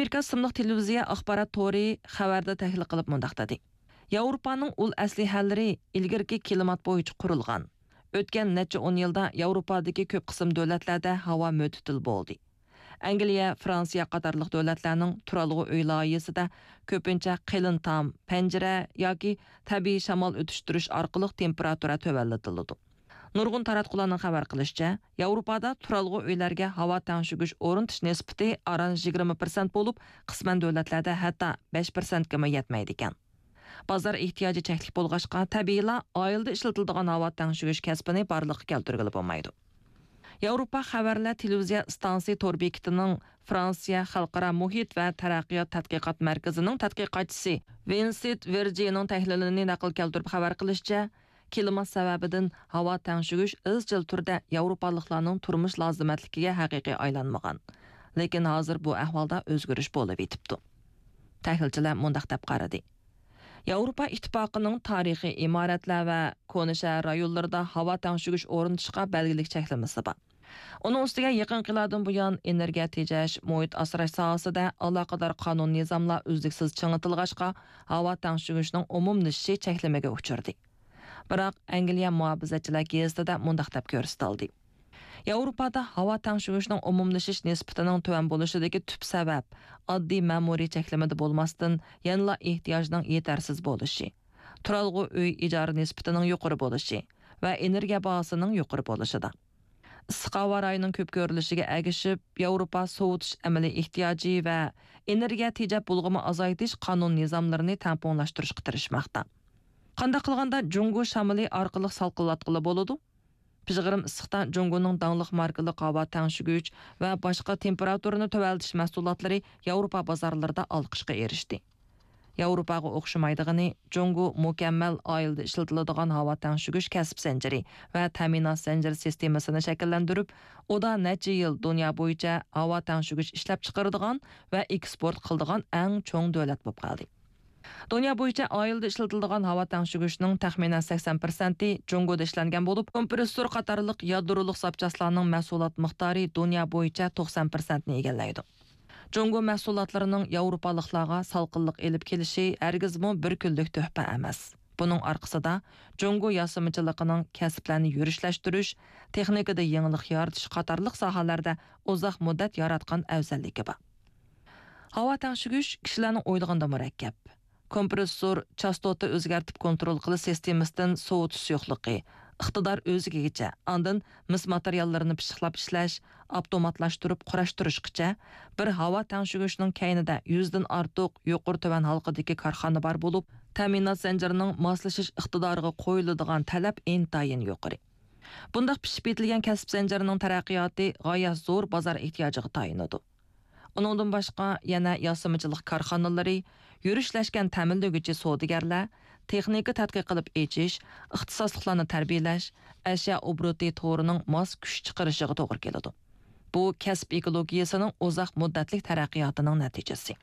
Amerika sımlıq televiziya axbarat tori xabarda təhlil qılıb mundaq dedi. Yevropaning ul əslihələri ilgirki klimat bo'yicha qurilgan. O'tgan necha 10 yilda Yevropadagi ko'p qism davlatlarda havo mo'titil bo'ldi. Angliya, Fransiya qatorliq davlatlarning turalg'u uy loyihasida ko'pincha qalin tom, panjara yoki tabiiy shamol o'tishtirish orqali temperatura tuvallatiladi. Nurg'un taratqularning xabar qilishicha, Yevropada turalg'u uylarga havo tangshigush o'rintish nisbati aran 20% bo'lib, qisman davlatlarda hatto 5% ga yetmaydi ekan. Bozor ehtiyoji cheklik bo'lg'achqa, tabiiyla oilda ishlatiladigan havo tangshigush kasbini barliqqa keltirgili bo'lmaydi. Yevropa xabarlar televiziya stansiya tor bekitining Fransiya Xalqaro muhit va taraqqiyot tadqiqot markazining tadqiqotchisi Vincent Vergerning tahlilini naql keltirib xabar qilishicha, klimat sababidan havo tangshigush izchil turda Yevropaliklarning turmush lozimatligiga haqiqiy aylanmagan. Lekin hozir bu ahvolda o'zgarish bo'lib yetibdi. Tahlilchilar mundaq deb qaradi. Yevropa ittifoqining tarixiy imoratlar va koni shahar rayonlarida havo tangshigush o'rnatishga belgilik cheklamasi bor. Uning ustiga yaqin yillardan buyon energiya tejash, muhit asrash sohasida aloqador qonun nizomlar uzluksiz chinitilg'achqa havo tangshigushining umumlashishi cheklamaga uchirdi. Biroq Angliya muhofazachilar gazetida mundaq deb ko'rsatildi. Yevropada havo tangshigushining umumlashish nisbatining tuvan bo'lishidagi tub sabab oddiy ma'muriy cheklamada bo'lmasdan yanada ehtiyojning yetarsiz bo'lishi, turalg'u uy ijara nisbatining yuqori bo'lishi va energiya bahosining yuqori bo'lishida. Issiq havo rayining ko'p ko'rilishiga agishib, Yevropa sovutish amaliy ehtiyoji va energiya tejab bo'lg'ini azaytish qonun nizomlarini tamponlashtirishga tirishmoqda. Qanday qilganda Jungo shamoli orqali salqinlatqili bo'ladi? Pijg'irim issiqda Jungoning dangliq markali havo tangshiguvchi va boshqa temperaturani tuvaltish mahsulotlari Yevropa bozorlarida olqishga erishdi. Yevropaga o'xshamaydigani Jungo mukammal oilda ishlatiladigan havo tangshigush kasb zanjiri va ta'minot zanjiri sistemasini shakllantirib, uda necha yil dunyo bo'yicha havo tangshigush ishlab chiqaradigan va eksport qiladigan eng cho'ng davlat bo'lib qoldi. Dünya bo'yicha oilda ishlatiladigan havo tangshigushining taxminan 80% Jungoda ishlangan bo'lib, kompressor qatorliq yadroliq zapchastlarning mahsulot miqdori dunyo bo'yicha 90% ni egallaydi. Jungo mahsulotlarining Yevropaliklarga salqinlik elib kelishi hargizmi bir kunlik tuhfa emas. Buning orqasida Jungo yasamichiligining kasblarni yurishlash, texnikada yangilik yaratish qatorliq sohalarda uzoq muddat yaratgan afzalligi bor. Havo tangshigush kishilarning o'ylaganda murakkab. Kompressor chastota o'zgartib kontrol qilish sistemasidan sovutish yo'qligi, iqtidor o'zigacha, ondan mis materiallarini pishiqlab ishlash, avtomatlashtirib qurashtirishgacha bir havo tangshigushining kaynida 100 dan ortiq yuqori tuvan halqidagi korxona bor bo'lib, ta'minot zanjirining moslashish iqtidoriga qo'yiladigan talab intayin yuqori. Bundaq pishib yetilgan kasb zanjirining taraqqiyoti g'oyat zo'r bozor ehtiyojiga tayinadi. Onundan başqa yana yasamichilik korxonalari, yurishlashgan ta'minlovchi savdogarlar, texnika tadqiq qilib echish, ixtisosliklarni tarbiyalash, ashyo obroti to'rining mos kuch chiqarishiga to'g'ri keladi. Bu kasb ekologiyasining uzoq muddatli taraqqiyotining natijasi.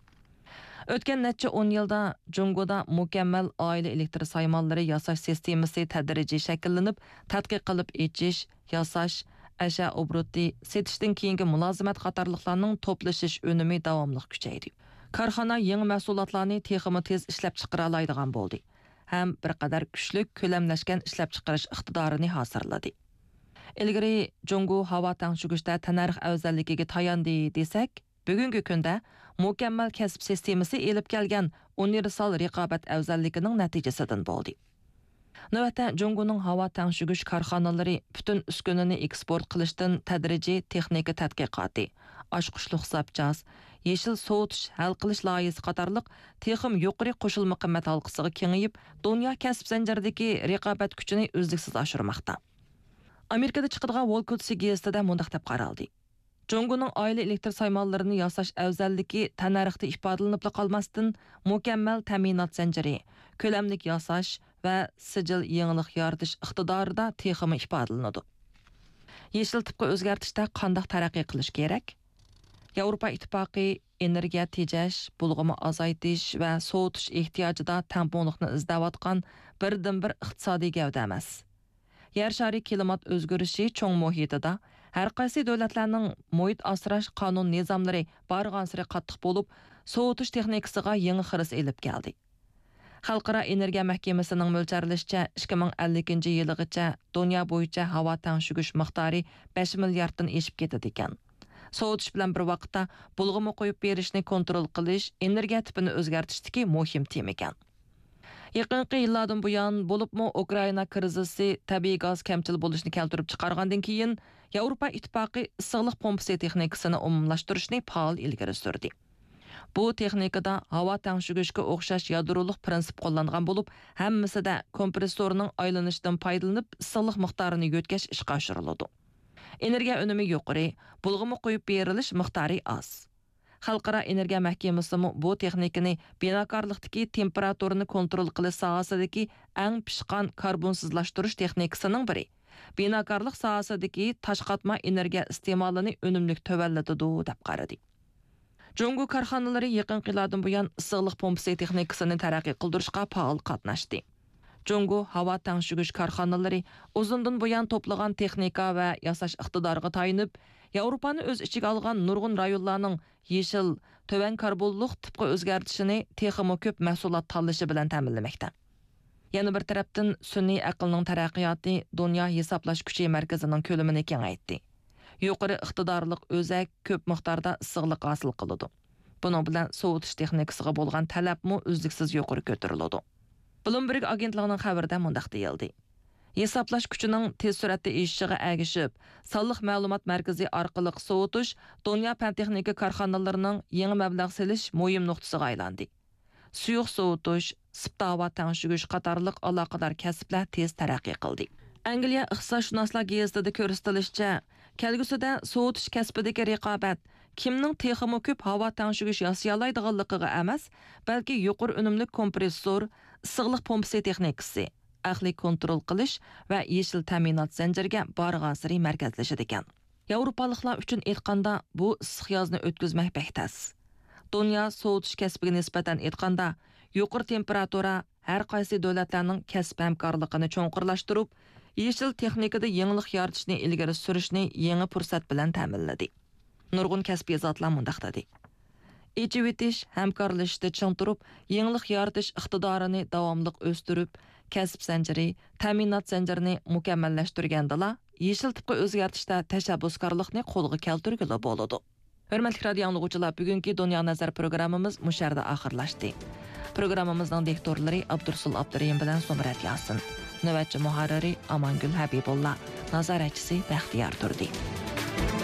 O'tgan necha 10 yilda Jungoda mukammal oila elektr saymonlari yasash sistemasi tadrijiy shakllanib, tadqiq qilib echish, yasash, ashyo obroti setishdan keyingi mulozimat qatorliqlarning to'plashish unumi davomli kuchaydi. Korxona yangi mahsulotlarni texnik tez ishlab chiqara oladigan bo'ldi. Ham bir qadar kuchli ko'lamlashgan ishlab chiqarish iqtidorini hosiladi. Ilgari Jungo havo tangshigushda tanarx afzalligiga tayandi desak, bugungi kunda mukammal kasb sistemasi elib kelgan universal raqobat afzalligining natijasidan bo'ldi. Navbatda Jungoning havo tangshigush korxonalari butun uskunani eksport qilishdan tadrijiy texnika tadqiqoti, oshqushliq zapchas, yeshil sovutish hal qilish loyihasi qatorliq texim yuqori qo'shilma qimmat halqasiga kengayib, dunyo kasb zanjiridagi raqobat kuchini uzluksiz oshirmoqda. Amerikada chiqadigan Volkotsi gazetida mundaq deb qaraldi. Jungoning oila elektr saymonlarini yasash afzalligi tanarixda ifodalanib qolmasdan mukammal ta'minot zanjiri, ko'lamlik yasash va sijil yangilik yaratish iqtidorida texmi ifodalanadi. Yeshil tipga o'zgartishda qanday taraqqiy qilish kerak? Yevropa ittifoqi energiya tejash, bulg'ama azaytish va sovutish ehtiyojida tamponlikni izlayotgan birdan-bir iqtisodiy gavda emas. Yer shari klimat o'zgarishi cho'ng muhitida har qaysi davlatlarning muhit asrash qonun nizomlari barg'ansiri qattiq bo'lib, sovutish texnikasiga yangi xiris elib keldi. Xalqaro energiya mahkamasining mo'ljallashicha 2050 yilgacha dunyo bo'yicha havo tangshigish miqdori 5 milliarddan oshib ketadi ekan. Sovutish bilan bir vaqtda bulg'imi qo'yib berishni kontrol qilish energiya tipini o'zgartirishdagi muhim tema ekan. Yaqinqi yillardan buyon bo'libmi Ukraina krizisi tabiiy gaz kamchil bo'lishini keltirib chiqargandan keyin Yevropa ittifoqi issiqlik pompasi texnikasini umumlashtirishni faol ilgari surdi. Bu texnikada havo tangshigishga o'xshash yadroliq prinsip qo'llangan bo'lib, hammasida kompressorning aylanishidan foydalanib issiqlik miqdorini yo'tkash ishga oshiriladi. Energiya unumi yuqori, bulg'imi qo'yib berilish miqdori oz. Xalqaro energiya mahkamasi bu texnikani binokorlikdagi temperaturani kontrol qilish sohasidagi eng pishqan karbonsizlashtirish texnikasining biri. Binokorlik sohasidagi tashqatma energiya iste'molini unumli tovanlatadi deb qaradi. Jungo korxonalari yaqin yillardan buyon issiqlik pompasi texnikasini taraqqiy qildirishga faol qatnashdi. Jungo havo tangshigish korxonalari uzundan buyon to'plagan texnika va yasash iqtidoriga tayinib, Yevropani o'z ichiga olgan nurg'un rayonlarning yeshil, tovan karbonliq tipga o'zgartishini texmo ko'p mahsulot tanlashi bilan ta'minlamoqda. Yana bir tarafdan sun'iy aqlning taraqqiyoti dunyo hisoblash kuchi markazining ko'lamini kengaytdi. Yuqori iqtidorliq o'zak ko'p miqdorda issiqlik hosil qiladi. Buning bilan sovutish texnikasiga bo'lgan talabmi uzluksiz yuqori ko'tariladi. Bloomberg agentligining xabarida mundaq deyildi. Hisoblash kuchining tez suratda eshishiga ergishib, sonliq ma'lumot markazi orqali sovutish dunyo fan texnika korxonalarining yangi mablag' selish muhim nuqtasiga aylandi. Suyuq sovutish, sipta havo tangshigish qatorliq aloqador kasblar tez taraqqiy qildi. Angliya iqtisodshunoslar gazetida ko'rsatilishicha, kelgusida sovutish kasbidagi raqobat kimning texmo ko'p havo tangshigish yasay oladiganligiga emas, balki yuqori unumli kompressor, issiqlik pompasi texnikasi, aqliy kontrol qilish va yeshil ta'minot zanjiriga borg'asiri markazlashadi ekan. Yevropaliklar uchun aytganda bu issiq yozni o'tkazmak bektas. Dunyo sovutish kasbiga nisbatan aytganda yuqori temperatura har qaysi davlatlarning kasb hamkorligini cho'nqirlashtirib, yeshil texnikada yangilik yaratishni ilgari surishni yangi fursat bilan ta'minladi. Nurg'un kasbiy zotlar mundaq dedi. Echivitish hamkorlashishda ching turib, yangilik yaratish iqtidorini davomli o'stirib, kasb zanjiri, ta'minot zanjirini mukammallashtirgandala, yeshil tipga o'zgartishda tashabbuskorlikni qo'lga keltirgili bo'ladi. Hurmatli radio anglag'uvchilar, bugungi Dunyo nazar programmamiz musharda oxirlashdi. Programmamizning diktorlari Abdursul Abdurayim bilan Somrat Yasin, navbatchi muharriri Amangul Habibulla, nazoratchisi Baxtiyor Turdi.